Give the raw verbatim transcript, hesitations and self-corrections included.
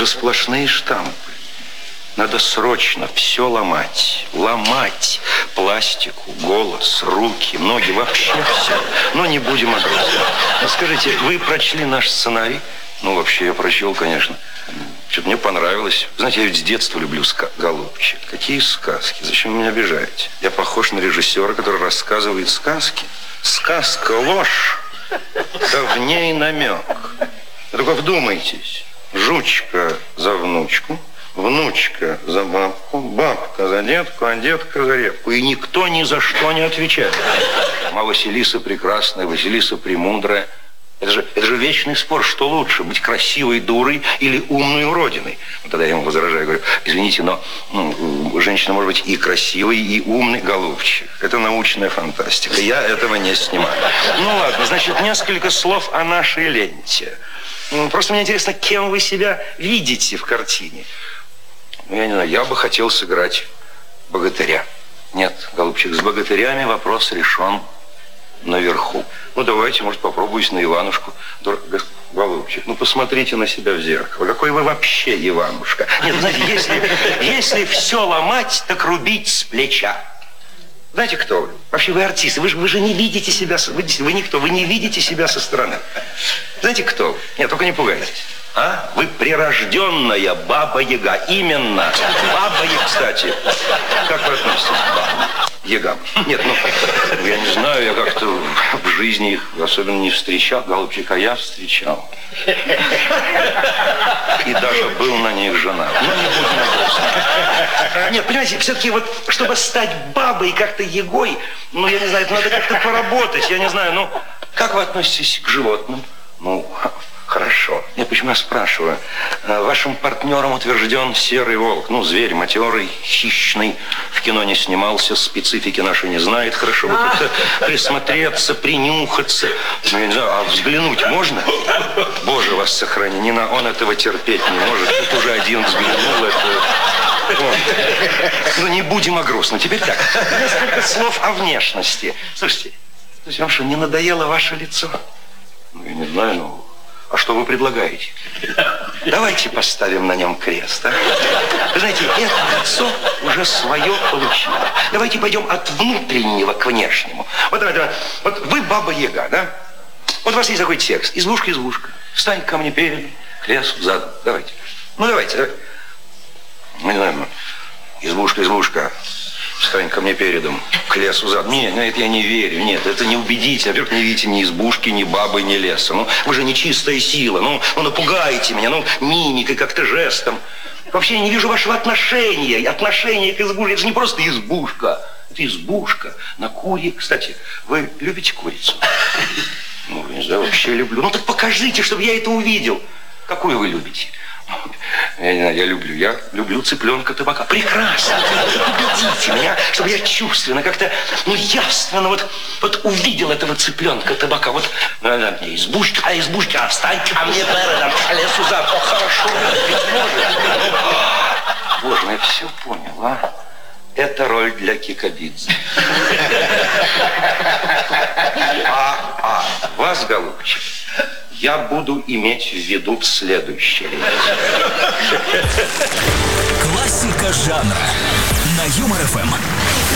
же сплошные штампы. Надо срочно все ломать. Ломать пластику, голос, руки, ноги, вообще все. Но не будем об этом. Скажите, вы прочли наш сценарий? Ну, вообще, я прочел, конечно. Что-то мне понравилось. Знаете, я ведь с детства люблю ска... голубчик. Какие сказки? Зачем вы меня обижаете? Я похож на режиссера, который рассказывает сказки. Сказка ложь, да в ней намек. Только вдумайтесь. Жучка за внучку, внучка за бабку, бабка за детку, а детка за репку. И никто ни за что не отвечает. А Василиса прекрасная, Василиса премудрая. Это же, это же вечный спор, что лучше, быть красивой дурой или умной уродиной. Вот тогда я ему возражаю, говорю, извините, но ну, женщина может быть и красивой, и умной, голубчик. Это научная фантастика, я этого не снимаю. Ну ладно, значит, несколько слов о нашей ленте. Просто мне интересно, кем вы себя видите в картине. Ну, я не знаю, я бы хотел сыграть богатыря. Нет, голубчик, с богатырями вопрос решен наверху. Ну, давайте, может, попробуюсь на Иванушку. Голубчик, ну, посмотрите на себя в зеркало. Какой вы вообще Иванушка? Нет, знаете, если, если все ломать, так рубить с плеча. Знаете, кто вы? Вообще вы артисты. Вы же, вы же не видите себя... Вы, вы никто. Вы не видите себя со стороны. Знаете, кто вы? Нет, только не пугайтесь. А? Вы прирожденная Баба-Яга. Именно. Баба-Яга, кстати. Как вы относитесь к Бабам? Ягам? Нет, ну, я не знаю, я как-то в жизни их особенно не встречал. Голубчик, а я встречал. И даже был на них женат. Ну, не будем об этом. Нет, понимаете, все-таки вот, чтобы стать бабой и как-то ягой, ну, я не знаю, это надо как-то поработать. Я не знаю, ну, как вы относитесь к животным? Ну, хорошо. Я почему я спрашиваю? Вашим партнером утвержден серый волк. Ну, зверь матерый, хищный. В кино не снимался, специфики нашей не знает. Хорошо бы как-то присмотреться, принюхаться. Ну, я не знаю, а взглянуть можно? Боже, вас сохрани. Не на... Он этого терпеть не может. Тут уже один взглянул. Это... Вот. Ну, не будем о грустном. Теперь так. Несколько слов о внешности. Слушайте, вам что, не надоело ваше лицо? Ну, я не знаю, ну... А что вы предлагаете? Давайте поставим на нем крест, а? Вы знаете, это лицо уже свое получило. Давайте пойдем от внутреннего к внешнему. Вот давай, давай. Вот вы Баба-Яга, да? Вот у вас есть такой текст. Избушка, избушка. Встань ко мне перед, к лесу задом. Давайте. Ну, давайте, давайте. Ну, не знаю, избушка, избушка. Встань ко мне передом, к лесу задом. Нет, на это я не верю. Нет, это не убедите. Во-первых, не видите ни избушки, ни бабы, ни леса. Ну, вы же не чистая сила. Ну, ну напугаете меня. Ну, мимикой, как-то жестом. Вообще, я не вижу вашего отношения. Отношения к избушке. Это же не просто избушка. Это избушка на куре. Кстати, вы любите курицу? Ну, не знаю, вообще люблю. Ну, так покажите, чтобы я это увидел. Какую вы любите? Я не знаю, я люблю, я люблю цыпленка табака. Прекрасно. Убедите меня, чтобы я чувственно, как-то, ну, явственно вот, вот увидел этого цыпленка табака. Вот, ну, она мне избушка, а избушка, а встань ко мне передом, к лесу за. О, хорошо, ведь может. Боже, я все понял, а? Это роль для Кикабидзе. А, а, вас, голубчик, я буду иметь в виду в следующее. Классика жанра на Юмор ФМ.